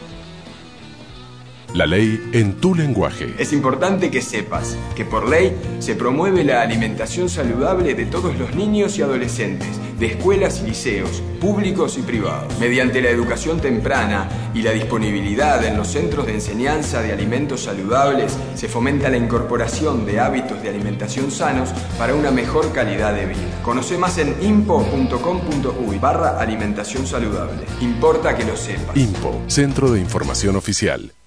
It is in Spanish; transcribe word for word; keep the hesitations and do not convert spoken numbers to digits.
La ley en tu lenguaje. Es importante que sepas que por ley se promueve la alimentación saludable de todos los niños y adolescentes, de escuelas y liceos, públicos y privados. Mediante la educación temprana y la disponibilidad en los centros de enseñanza de alimentos saludables, se fomenta la incorporación de hábitos de alimentación sanos para una mejor calidad de vida. Conoce más en impo punto com punto uy barra alimentación saludable. Importa que lo sepas. INPO, Centro de Información Oficial.